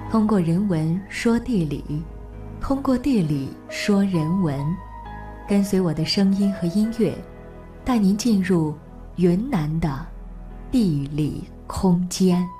通过人文说地理，通过地理说人文。跟随我的声音和音乐，带您进入云南的地理空间。